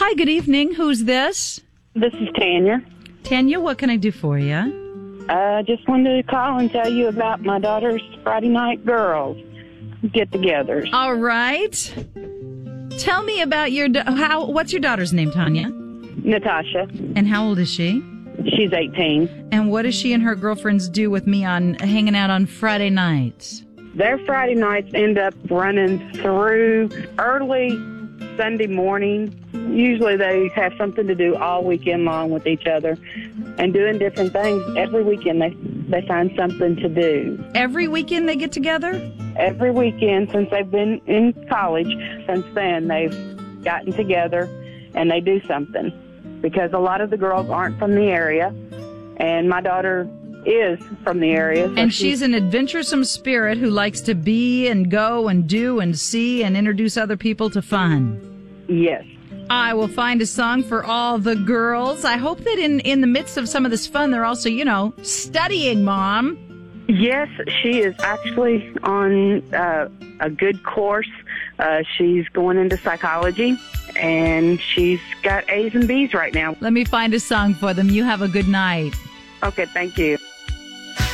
Hi, good evening. Who's this? This is Tanya. Tanya, what can I do for you? Just wanted to call and tell you about my daughter's Friday night girls get-togethers. All right. Tell me about what's your daughter's name, Tanya? Natasha. And how old is she? She's 18. And what does she and her girlfriends do with me on hanging out on Friday nights? Their Friday nights end up running through early Sunday morning. Usually they have something to do all weekend long with each other and doing different things. Every weekend they find something to do. Every weekend they get together? Every weekend since they've been in college. Since then they've gotten together and they do something. Because a lot of the girls aren't from the area, and my daughter is from the area. So and she's an adventuresome spirit who likes to be and go and do and see and introduce other people to fun. Yes. I will find a song for all the girls. I hope that in the midst of some of this fun, they're also, studying, Mom. Yes, she is actually on a good course. She's going into psychology, and she's got A's and B's right now. Let me find a song for them. You have a good night. Okay, thank you.